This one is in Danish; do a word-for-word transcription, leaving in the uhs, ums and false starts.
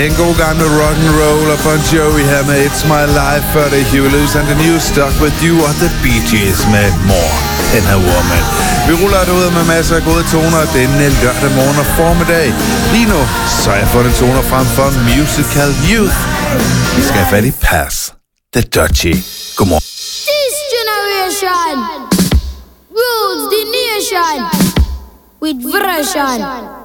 En god gamle rock'n'roll og Bon Jovi her med It's My Life, før det er Huey Lewis and the News, Stuck With You og The Bee Gees med More Than A Woman. Vi ruller det ud med masser af gode toner denne lørdag morgen og formiddag. Lige nu, så har jeg fundet toner frem for Musical Youth. Vi skal have fat i Pass, The Dutchie. Godmorgen. This generation rules the nation with version.